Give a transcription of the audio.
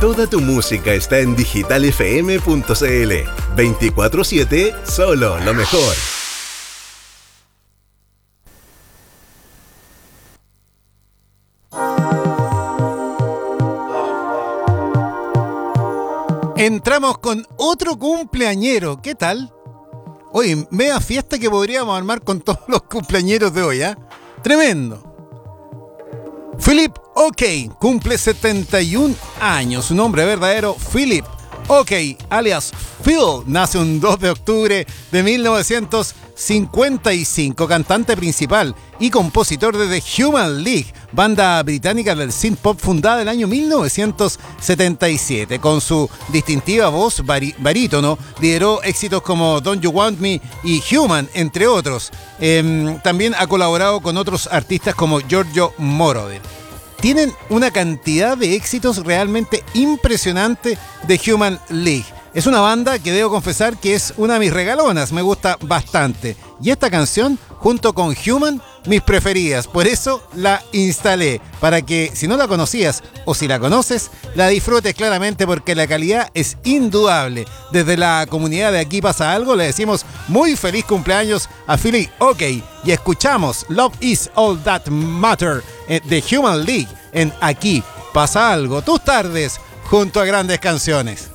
Toda tu música está en digitalfm.cl. 24/7, solo lo mejor. Entramos con otro cumpleañero. ¿Qué tal? Oye, media fiesta que podríamos armar con todos los cumpleañeros de hoy, ¿eh? Tremendo. Philip Oakey cumple 71 años. Su nombre verdadero, Philip Oakey, alias Phil, nace un 2 de octubre de 1955, cantante principal y compositor de The Human League, banda británica del synth pop fundada en el año 1977. Con su distintiva voz barítono, lideró éxitos como Don't You Want Me y Human, entre otros. También ha colaborado con otros artistas como Giorgio Moroder. Tienen una cantidad de éxitos realmente impresionante de Human League. Es una banda que debo confesar que es una de mis regalonas, me gusta bastante. Y esta canción, junto con Human, mis preferidas. Por eso la instalé, para que si no la conocías o si la conoces, la disfrutes claramente, porque la calidad es indudable. Desde la comunidad de Aquí Pasa Algo le decimos muy feliz cumpleaños a Philly Oakey y escuchamos Love Is All That Matter de Human League en Aquí Pasa Algo. Tus tardes junto a grandes canciones.